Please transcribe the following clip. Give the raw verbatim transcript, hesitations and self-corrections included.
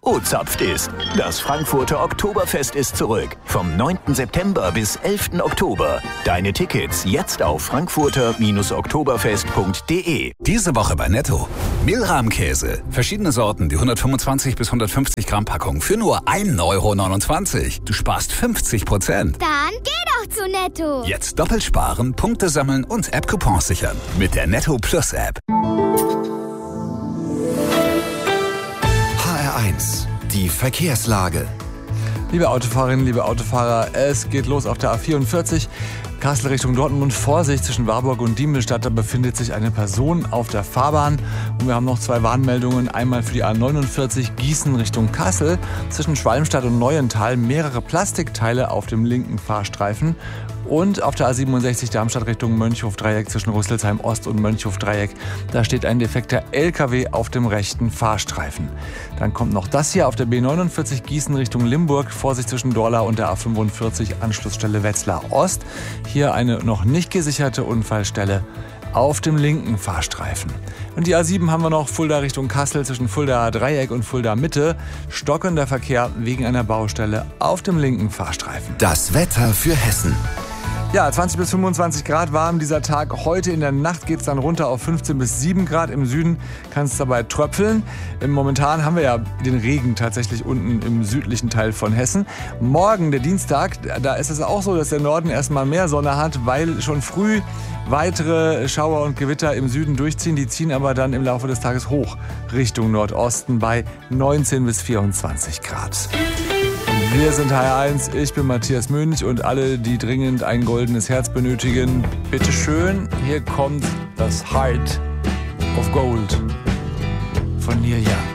O zapft ist. Das Frankfurter Oktoberfest ist zurück. Vom neunten September bis elften Oktober. Deine Tickets jetzt auf frankfurter oktoberfest punkt de. Diese Woche bei Netto. Mehlrahmkäse. Verschiedene Sorten, die hundertfünfundzwanzig bis hundertfünfzig Gramm Packung für nur ein Euro neunundzwanzig. Du sparst fünfzig Prozent. Dann geh doch zu Netto. Jetzt doppelt sparen, Punkte sammeln und App-Coupons sichern. Mit der Netto Plus App. H R eins. Die Verkehrslage. Liebe Autofahrerinnen, liebe Autofahrer, es geht los auf der A vierundvierzig. Kassel Richtung Dortmund. Vorsicht, zwischen Warburg und Diemelstadt, da befindet sich eine Person auf der Fahrbahn. Und wir haben noch zwei Warnmeldungen. Einmal für die A neunundvierzig Gießen Richtung Kassel. Zwischen Schwalmstadt und Neuental mehrere Plastikteile auf dem linken Fahrstreifen. Und auf der A siebenundsechzig Darmstadt Richtung Mönchhof-Dreieck zwischen Rüsselsheim Ost und Mönchhof-Dreieck. Da steht ein defekter L K W auf dem rechten Fahrstreifen. Dann kommt noch das hier auf der B neunundvierzig Gießen Richtung Limburg. Vorsicht zwischen Dorla und der A fünfundvierzig Anschlussstelle Wetzlar Ost. Hier eine noch nicht gesicherte Unfallstelle auf dem linken Fahrstreifen. Und die A sieben haben wir noch Fulda Richtung Kassel zwischen Fulda Dreieck und Fulda Mitte. Stockender Verkehr wegen einer Baustelle auf dem linken Fahrstreifen. Das Wetter für Hessen. Ja, zwanzig bis fünfundzwanzig Grad warm dieser Tag. Heute in der Nacht geht es dann runter auf fünfzehn bis sieben Grad. Im Süden kann es dabei tröpfeln. Momentan haben wir ja den Regen tatsächlich unten im südlichen Teil von Hessen. Morgen, der Dienstag, da ist es auch so, dass der Norden erstmal mehr Sonne hat, weil schon früh weitere Schauer und Gewitter im Süden durchziehen. Die ziehen aber dann im Laufe des Tages hoch Richtung Nordosten bei neunzehn bis vierundzwanzig Grad. Wir sind H R eins, ich bin Matthias Münch und alle, die dringend ein goldenes Herz benötigen, bitteschön, hier kommt das Heart of Gold von Nirja.